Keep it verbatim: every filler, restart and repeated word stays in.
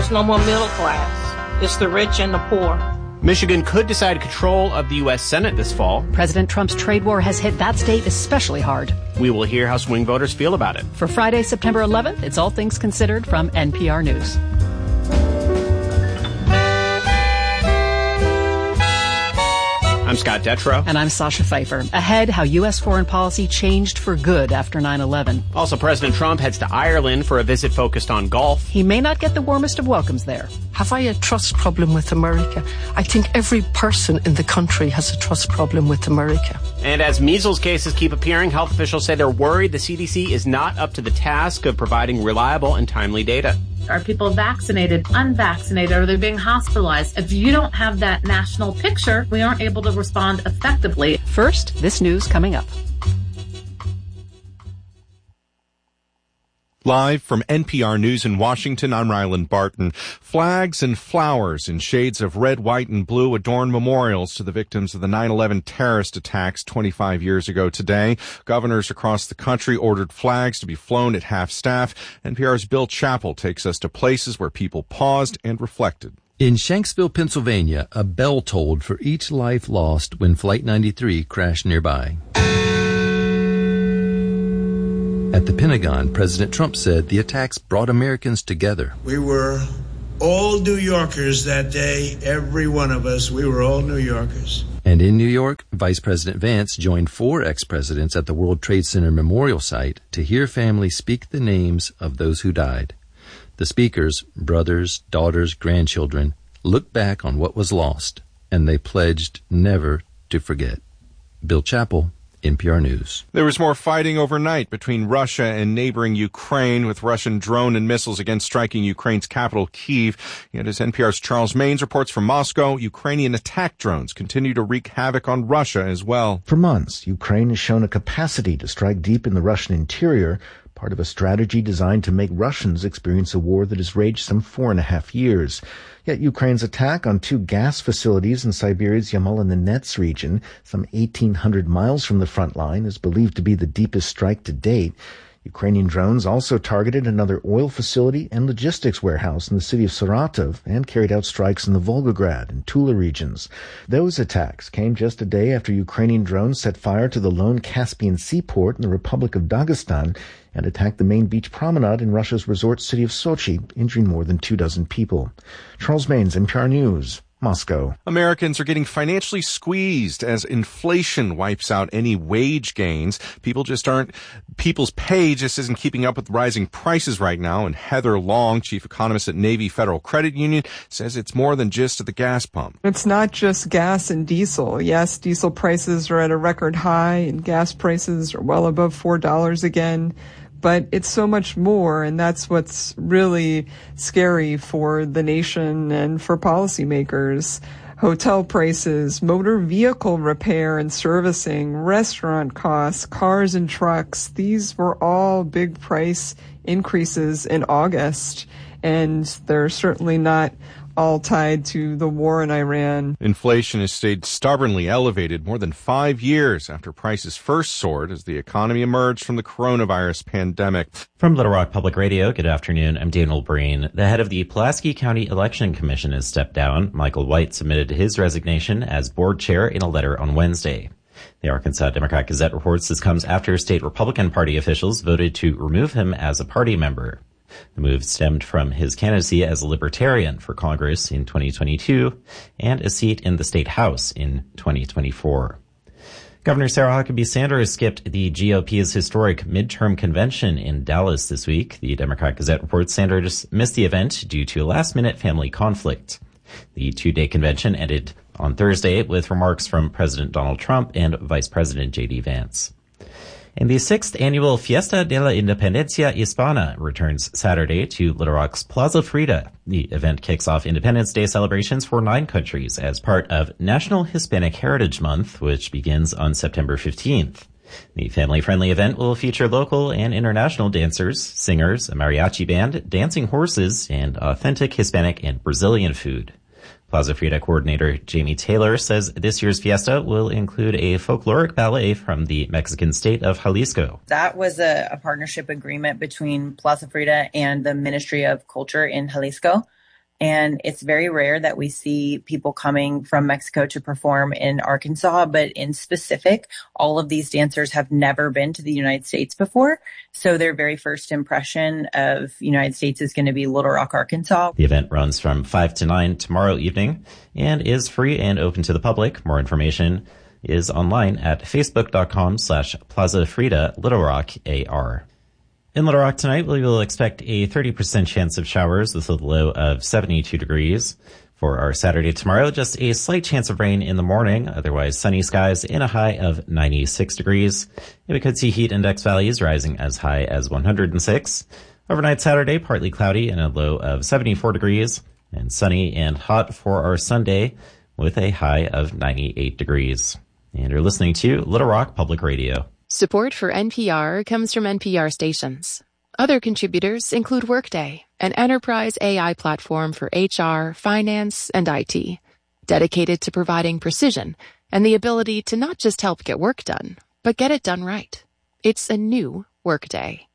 There's no more middle class. It's the rich and the poor. Michigan could decide control of the U S Senate this fall. President Trump's trade war has hit that state especially hard. We will hear how swing voters feel about it. For Friday, September eleventh, it's All Things Considered from N P R News. I'm Scott Detrow. And I'm Sasha Pfeiffer. Ahead, how U S foreign policy changed for good after nine eleven. Also, President Trump heads to Ireland for a visit focused on golf. He may not get the warmest of welcomes there. Have I a trust problem with America? I think every person in the country has a trust problem with America. And as measles cases keep appearing, health officials say they're worried the C D C is not up to the task of providing reliable and timely data. Are people vaccinated, unvaccinated? Are they being hospitalized? If you don't have that national picture, we aren't able to respond effectively. First, this news coming up. Live from N P R News in Washington, I'm Ryland Barton. Flags and flowers in shades of red, white, and blue adorn memorials to the victims of the nine eleven terrorist attacks twenty-five years ago today. Governors across the country ordered flags to be flown at half-staff. N P R's Bill Chappell takes us to places where people paused and reflected. In Shanksville, Pennsylvania, a bell tolled for each life lost when Flight ninety-three crashed nearby. At the Pentagon, President Trump said the attacks brought Americans together. We were all New Yorkers that day, every one of us. We were all New Yorkers. And in New York, Vice President Vance joined four ex-presidents at the World Trade Center Memorial Site to hear families speak the names of those who died. The speakers, brothers, daughters, grandchildren, looked back on what was lost, and they pledged never to forget. Bill Chappell, N P R News. There was more fighting overnight between Russia and neighboring Ukraine, with Russian drone and missiles again striking Ukraine's capital, Kyiv. Yet as N P R's Charles Maines reports from Moscow, Ukrainian attack drones continue to wreak havoc on Russia as well. For months, Ukraine has shown a capacity to strike deep in the Russian interior, part of a strategy designed to make Russians experience a war that has raged some four and a half years. Yet Ukraine's attack on two gas facilities in Siberia's Yamal-Nenets region, some eighteen hundred miles from the front line, is believed to be the deepest strike to date. Ukrainian drones also targeted another oil facility and logistics warehouse in the city of Saratov and carried out strikes in the Volgograd and Tula regions. Those attacks came just a day after Ukrainian drones set fire to the lone Caspian seaport in the Republic of Dagestan and attacked the main beach promenade in Russia's resort city of Sochi, injuring more than two dozen people. Charles Maines, N P R News, Moscow. Americans are getting financially squeezed as inflation wipes out any wage gains. People just aren't, people's pay just isn't keeping up with rising prices right now. And Heather Long, chief economist at Navy Federal Credit Union, says it's more than just at the gas pump. It's not just gas and diesel. Yes, diesel prices are at a record high and gas prices are well above four dollars again. But it's so much more, and that's what's really scary for the nation and for policymakers. Hotel prices, motor vehicle repair and servicing, restaurant costs, cars and trucks, these were all big price increases in August, and they're certainly not all tied to the war in Iran. Inflation has stayed stubbornly elevated more than five years after prices first soared as the economy emerged from the coronavirus pandemic. From Little Rock Public Radio, good afternoon. I'm Daniel Breen. The head of the Pulaski County Election Commission has stepped down. Michael White submitted his resignation as board chair in a letter on Wednesday. The Arkansas Democrat-Gazette reports this comes after state Republican Party officials voted to remove him as a party member. The move stemmed from his candidacy as a Libertarian for Congress in twenty twenty-two and a seat in the state House in twenty twenty-four. Governor Sarah Huckabee Sanders skipped the G O P's historic midterm convention in Dallas this week. The Democrat-Gazette reports Sanders missed the event due to a last-minute family conflict. The two-day convention ended on Thursday with remarks from President Donald Trump and Vice President J D Vance. And the sixth annual Fiesta de la Independencia Hispana returns Saturday to Little Rock's Plaza Frida. The event kicks off Independence Day celebrations for nine countries as part of National Hispanic Heritage Month, which begins on September fifteenth. The family-friendly event will feature local and international dancers, singers, a mariachi band, dancing horses, and authentic Hispanic and Brazilian food. Plaza Frida coordinator Jamie Taylor says this year's fiesta will include a folkloric ballet from the Mexican state of Jalisco. That was a, a partnership agreement between Plaza Frida and the Ministry of Culture in Jalisco. And it's very rare that we see people coming from Mexico to perform in Arkansas, but in specific, all of these dancers have never been to the United States before. So their very first impression of the United States is going to be Little Rock, Arkansas. The event runs from five to nine tomorrow evening and is free and open to the public. More information is online at facebook.com slash Plaza Frida Little Rock A R. In Little Rock tonight, we will expect a thirty percent chance of showers with a low of seventy-two degrees. For our Saturday tomorrow, just a slight chance of rain in the morning, otherwise sunny skies and a high of ninety-six degrees. And we could see heat index values rising as high as one hundred six. Overnight Saturday, partly cloudy and a low of seventy-four degrees, and sunny and hot for our Sunday with a high of ninety-eight degrees. And you're listening to Little Rock Public Radio. Support for N P R comes from N P R stations. Other contributors include Workday, an enterprise A I platform for H R, finance, and I T, dedicated to providing precision and the ability to not just help get work done, but get it done right. It's a new Workday.